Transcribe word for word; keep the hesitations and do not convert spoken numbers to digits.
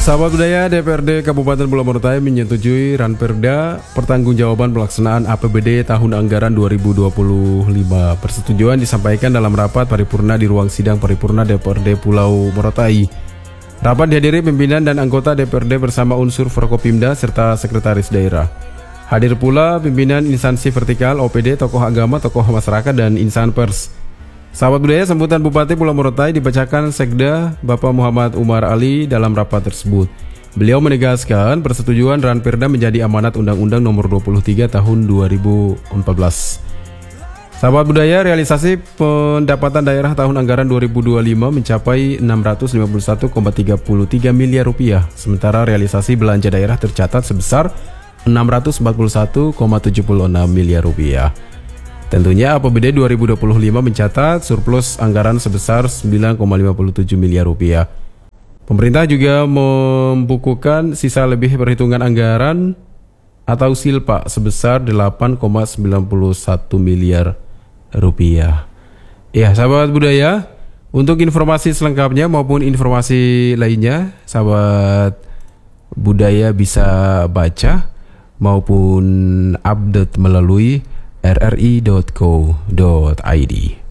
Sahabat budaya, D P R D Kabupaten Pulau Morotai menyetujui Ranperda pertanggungjawaban pelaksanaan A P B D tahun anggaran dua ribu dua puluh lima. Persetujuan disampaikan dalam rapat paripurna di ruang sidang paripurna D P R D Pulau Morotai. Rapat dihadiri pimpinan dan anggota D P R D bersama unsur Forkopimda serta sekretaris daerah. Hadir pula pimpinan instansi vertikal, O P D, tokoh agama, tokoh masyarakat, dan insan pers. Sahabat budaya, sambutan Bupati Pulau Morotai dibacakan Sekda Bapak Muhammad Umar Ali dalam rapat tersebut. Beliau menegaskan persetujuan Ranperda menjadi amanat Undang-Undang Nomor dua puluh tiga Tahun dua ribu empat belas. Sahabat budaya, realisasi pendapatan daerah tahun anggaran dua ribu dua puluh lima mencapai enam ratus lima puluh satu koma tiga tiga miliar rupiah, sementara realisasi belanja daerah tercatat sebesar enam ratus empat puluh satu koma tujuh enam miliar rupiah. Tentunya A P B D dua ribu dua puluh lima mencatat surplus anggaran sebesar sembilan koma lima tujuh miliar rupiah. Pemerintah juga membukukan sisa lebih perhitungan anggaran atau silpa sebesar delapan koma sembilan satu miliar rupiah. Ya, sahabat budaya, untuk informasi selengkapnya maupun informasi lainnya, sahabat budaya bisa baca maupun update melalui r r i dot co dot i d.